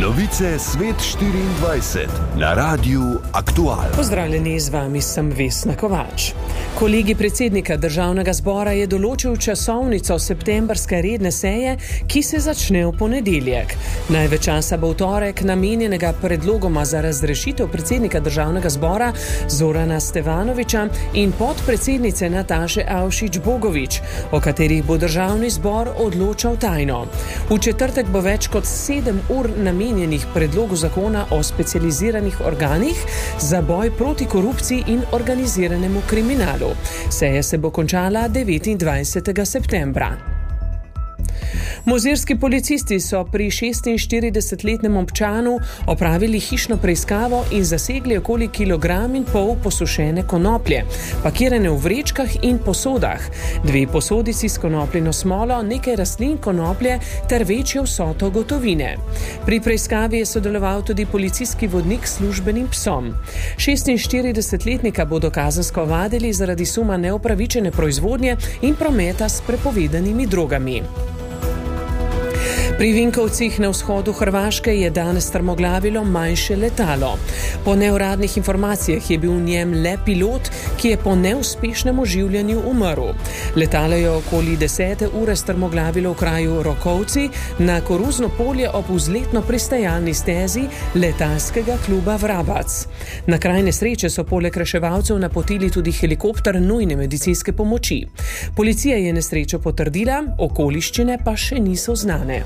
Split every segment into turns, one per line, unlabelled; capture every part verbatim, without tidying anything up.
Novice Svet štiriindvajset na Radiu Aktual.
Pozdravljeni, z vami sem Vesna Kovač. Kolegij predsednika Državnega zbora je določil časovnico septembrske redne seje, ki se začne v ponedeljek. Največ časa bo v torek namenjenega predlogoma za razrešitev predsednika Državnega zbora Zorana Stevanovića in podpredsednice Nataše Avšič Bogovič, o katerih bo Državni zbor odločal tajno. V četrtek bo več kot sedem ur namenjenih predlogu zakona o specializiranih organih za boj proti korupciji in organiziranemu kriminalu. Seja se bo končala devetindvajsetega septembra. Mozirski policisti so pri šestinštiridesetletnem občanu opravili hišno preiskavo in zasegli okoli kilogram in pol posušene konoplje, pakirane v vrečkah in posodah, dve posodici s konopljino smolo, nekaj rastlin konoplje ter večjo vsoto gotovine. Pri preiskavi je sodeloval tudi policijski vodnik s službenim psom. šestinštiridesetletnika bodo kazensko ovadili zaradi suma neupravičene proizvodnje in prometa s prepovedanimi drogami. Pri Vinkovcih na vzhodu Hrvaške je danes strmoglavilo manjše letalo. Po neuradnih informacijah je bil v njem le pilot, ki je po neuspešnem oživljanju umrl. Letalo je okoli desete ure strmoglavilo v kraju Rokovci na koruzno polje ob vzletno pristajalni stezi letalskega kluba Vrabac. Na kraj nesreče so poleg reševalcev napotili tudi helikopter nujne medicinske pomoči. Policija je nesrečo potrdila, okoliščine pa še niso znane.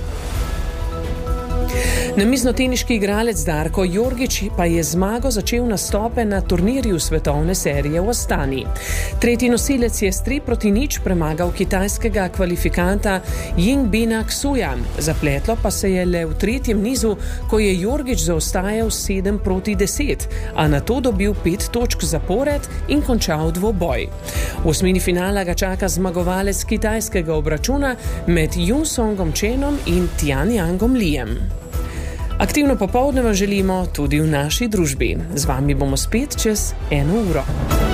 Namiznoteniški igralec Darko Jorgić pa je zmago začel nastope na turnirju svetovne serije v Astani. Tretji nosilec je s tri proti nič premagal kitajskega kvalifikanta Yingbina Xuja. Zapletlo pa se je le v tretjem nizu, ko je Jorgić zaostajal sedem proti deset, a nato dobil pet točk zapored in končal dvoboj. V osmini finala ga čaka zmagovalec kitajskega obračuna med Jun Songom Chenom in Tianjangom Lijem. Aktivno popoldne vam želimo tudi v naši družbi. Z vami bomo spet čez eno uro.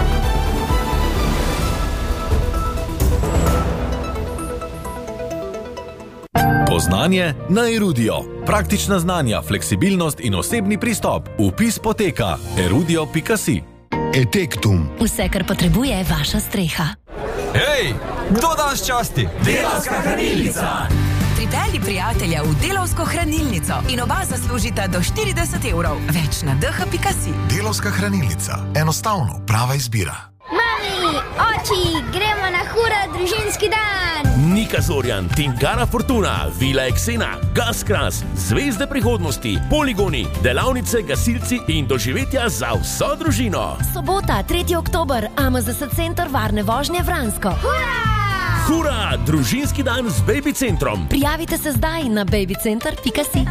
Poznanje na Erudio. Praktična znanja, fleksibilnost in osebni pristop. Vpis poteka erudio pika si.
Etektum.
Vse, kar potrebuje vaša streha.
Hej, kdo danes časti?
Delavska hranilnica.
Pripelji prijatelja v Delavsko hranilnico in oba zaslužita do štirideset evrov. Več na d h pika si.
Delavska hranilnica. Enostavno, prava izbira.
Mami, oči, gremo na hura družinski dan.
Nika Zorjan, Tingara Fortuna, Vila Eksena, Gaskras, Zvezde prihodnosti, Poligoni, delavnice, gasilci in doživetja za vso družino.
Sobota, tretji oktober, A M Z S Center varne vožnje Vransko.
Hura!
Hura, družinski dan z Baby Centrom.
Prijavite se zdaj na baby center pika si.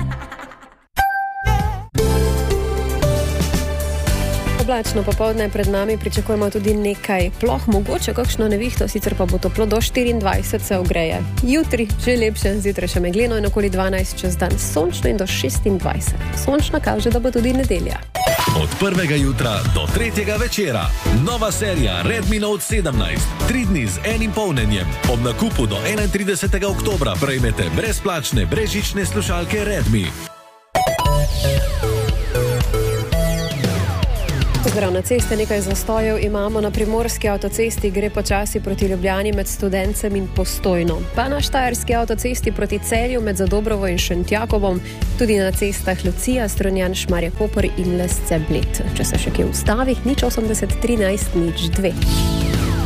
Oblačno popoldne pred nami pričakujemo tudi nekaj ploh, mogoče kakšno nevihto, sicer pa bo toplo do štiriindvajset, se ogreje. Jutri že lepše, zjutraj še megleno in okoli dvanajst, čez dan sončno in do šestindvajset. Sončno kaže, da bo tudi nedelja.
Od prvega jutra do tretjega večera. Nova serija Redmi Note sedemnajst. Tri dni z enim polnjenjem. Ob nakupu do enaintridesetega oktobra prejmete brezplačne brezžične slušalke Redmi.
Pozdrav, na ceste nekaj zastojev imamo. Na primorski avtocesti gre počasi proti Ljubljani med Studencem in Postojno. Pa na štajerski avtocesti proti Celju med Zadobrovo in Šentjakovom, tudi na cestah Lucija, Strunjan, Šmarje Koper in Lesce Bled. Če se še kje ustavi, nič osemdeset trinajst nič dve.